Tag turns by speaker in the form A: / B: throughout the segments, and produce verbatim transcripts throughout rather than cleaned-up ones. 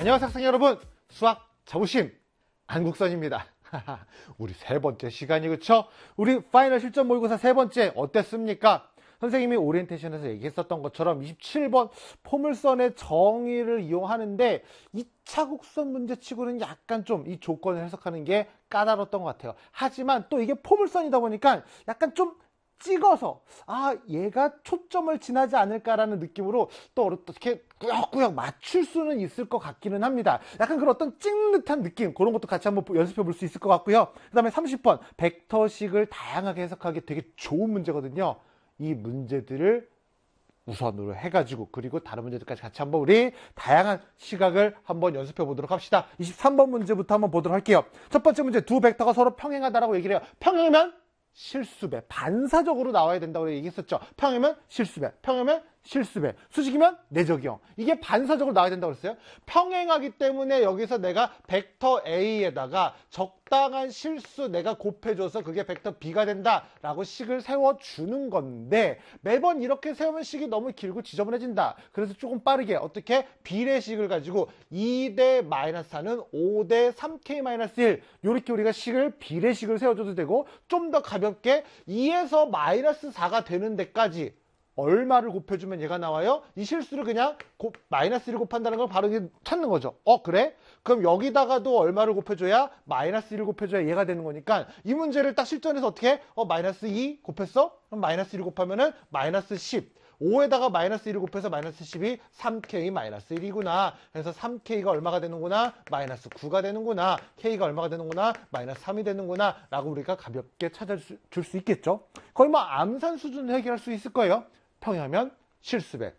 A: 안녕하세요 학생 여러분, 수학 자부심 안국선입니다. 우리 세 번째 시간이 그쵸? 우리 파이널 실전 모의고사 세 번째 어땠습니까? 선생님이 오리엔테이션에서 얘기했었던 것처럼 이십칠 번 포물선의 정의를 이용하는데 이 차 곡선 문제치고는 약간 좀 이 조건을 해석하는 게 까다로웠던 것 같아요. 하지만 또 이게 포물선이다 보니까 약간 좀 찍어서 아 얘가 초점을 지나지 않을까라는 느낌으로 또 어떻게 꾸역꾸역 맞출 수는 있을 것 같기는 합니다. 약간 그런 어떤 찍는 듯한 느낌, 그런 것도 같이 한번 연습해 볼 수 있을 것 같고요. 그 다음에 삼십 번 벡터식을 다양하게 해석하기 되게 좋은 문제거든요. 이 문제들을 우선으로 해가지고 그리고 다른 문제들까지 같이 한번 우리 다양한 시각을 한번 연습해 보도록 합시다. 이십삼 번 문제부터 한번 보도록 할게요. 첫 번째 문제, 두 벡터가 서로 평행하다라고 얘기를 해요. 평행이면 실수배, 반사적으로 나와야 된다고 얘기했었죠. 평행이면 실수배, 평행이면 실수배, 수직이면 내적이형. 이게 반사적으로 나와야 된다고 그랬어요. 평행하기 때문에 여기서 내가 벡터 A에다가 적당한 실수 내가 곱해줘서 그게 벡터 B가 된다라고 식을 세워주는 건데 매번 이렇게 세우면 식이 너무 길고 지저분해진다. 그래서 조금 빠르게 어떻게 비례식을 가지고 이 대 마이너스 사는 오 대 삼 케이 마이너스 일 이렇게 우리가 식을 비례식을 세워줘도 되고 좀 더 가볍게 이에서 마이너스 사가 되는 데까지 얼마를 곱해주면 얘가 나와요? 이 실수를 그냥 곱, 마이너스 일을 곱한다는 걸 바로 찾는 거죠. 어 그래? 그럼 여기다가도 얼마를 곱해줘야 마이너스 일을 곱해줘야 얘가 되는 거니까 이 문제를 딱 실전에서 어떻게 해? 어 마이너스 이 곱했어? 그럼 마이너스 일 곱하면은 마이너스 십. 오에다가 마이너스 일을 곱해서 마이너스 십이 삼 케이 마이너스 일이구나. 그래서 삼 케이가 얼마가 되는구나? 마이너스 구가 되는구나. K가 얼마가 되는구나? 마이너스 삼이 되는구나. 라고 우리가 가볍게 찾아줄 수 있겠죠. 거의 뭐 암산 수준으로 해결할 수 있을 거예요. 평행하면 실수배.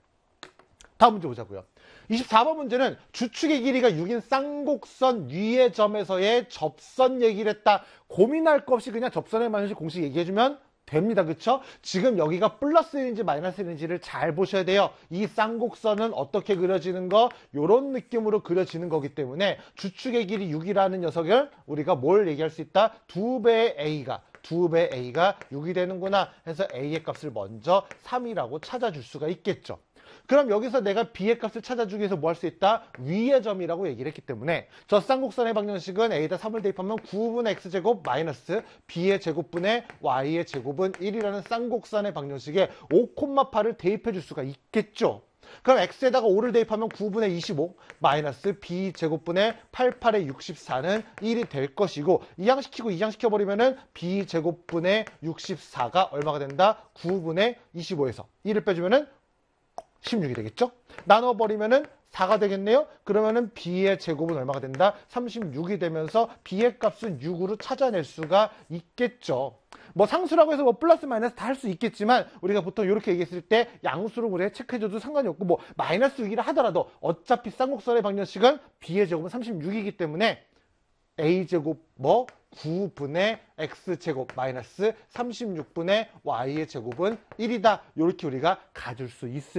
A: 다음 문제 보자고요. 이십사 번 문제는 주축의 길이가 육인 쌍곡선 위의 점에서의 접선 얘기를 했다. 고민할 것 없이 그냥 접선의 방식 공식 얘기해주면 됩니다. 그쵸? 지금 여기가 플러스 일인지 마이너스 일인지를 잘 보셔야 돼요. 이 쌍곡선은 어떻게 그려지는 거? 요런 느낌으로 그려지는 거기 때문에 주축의 길이 육이라는 녀석을 우리가 뭘 얘기할 수 있다? 두 배의 A가 두 배 A가 육이 되는구나 해서 A의 값을 먼저 삼이라고 찾아줄 수가 있겠죠. 그럼 여기서 내가 B의 값을 찾아주기 위해서 뭐 할 수 있다? 위의 점이라고 얘기를 했기 때문에 저 쌍곡선의 방정식은 A에다 삼을 대입하면 구분의 X제곱 마이너스 B의 제곱분의 Y의 제곱은 일이라는 쌍곡선의 방정식에 오, 팔을 대입해 줄 수가 있겠죠. 그럼 X에다가 오를 대입하면 구분의 이십오 마이너스 B제곱분의 팔십팔의 육십사는 일이 될 것이고 이항시키고 이항시켜버리면은 B제곱분의 육십사가 얼마가 된다? 구분의 이십오에서 일을 빼주면은 십육이 되겠죠? 나눠버리면은 사가 되겠네요? 그러면은 B의 제곱은 얼마가 된다? 삼십육이 되면서 B의 값은 육으로 찾아낼 수가 있겠죠. 뭐 상수라고 해서 뭐 플러스 마이너스 다 할 수 있겠지만 우리가 보통 이렇게 얘기했을 때 양수로 우리가 체크해줘도 상관이 없고 뭐 마이너스 육이라 하더라도 어차피 쌍곡선의 방정식은 B의 제곱은 삼십육이기 때문에 A제곱 뭐 구분의 X제곱 마이너스 삼십육 분의 Y의 제곱은 일이다. 이렇게 우리가 가질 수 있습니다.